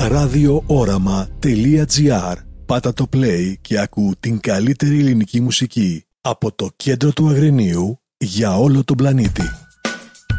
radiooraμα.gr. Πάτα το play και ακού την καλύτερη ελληνική μουσική από το κέντρο του Αγρινίου για όλο τον πλανήτη.